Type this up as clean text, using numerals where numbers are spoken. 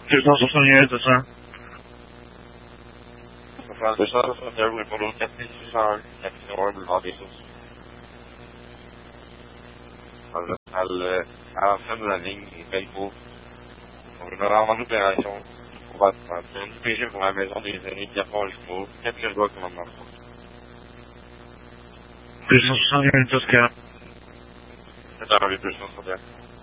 261, c'est ça? Enfin, 261, vous répondez au 4601, 401, boulevard des Sources. À la fin de la ligne, Bellecour. Donc, je vais avoir une opération pour votre santé, une PG pour la maison des aînés de Pierre-Paul-Jumeau, 4 Grégoire commandement. 261, Tosca. C'est un 261.